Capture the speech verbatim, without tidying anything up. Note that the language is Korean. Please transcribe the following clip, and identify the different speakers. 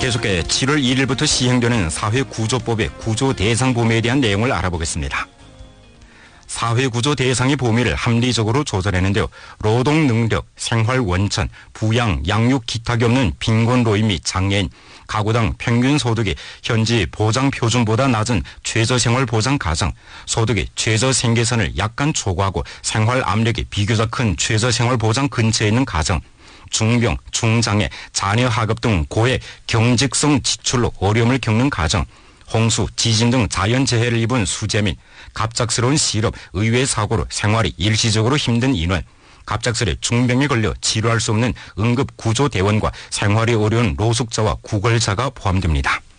Speaker 1: 계속해 칠월 일일부터 시행되는 사회구조법의 구조대상 범위에 대한 내용을 알아보겠습니다. 사회구조 대상의 범위를 합리적으로 조절했는데요. 노동능력, 생활원천, 부양, 양육 기탁이 없는 빈곤노인 및 장애인, 가구당 평균 소득이 현지 보장표준보다 낮은 최저생활보장 가정, 소득이 최저생계선을 약간 초과하고 생활 압력이 비교적 큰 최저생활보장 근처에 있는 가정, 중병, 중장애, 자녀 학업 등 고액 경직성 지출로 어려움을 겪는 가정, 홍수, 지진 등 자연재해를 입은 수재민, 갑작스러운 실업, 의외 사고로 생활이 일시적으로 힘든 인원, 갑작스레 중병에 걸려 치료할 수 없는 응급구조대원과 생활이 어려운 노숙자와 구걸자가 포함됩니다.